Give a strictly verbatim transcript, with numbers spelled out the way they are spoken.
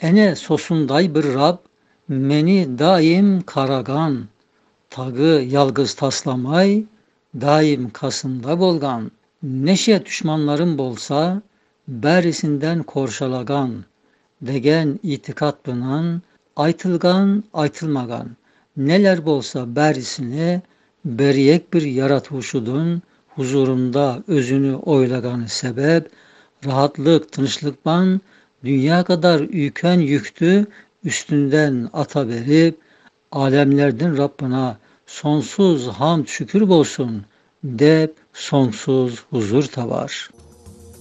Ene sosunday bir Rab, meni daim karagan, tağı yalgız taslamay, daim kasında bolgan. Neşe düşmanlarım bolsa, berisinden korşalagan, degen itikat bınan, aytılgan, aytılmagan. Neler bolsa berisine, beriyek bir yaratuşudun, huzurunda özünü oylaganı sebep, rahatlık, tınışlıktan, dünya kadar yüken yüktü, üstünden ata verip, alemlerden Rabbına sonsuz hamd şükür bolsun, dep sonsuz huzur tavar.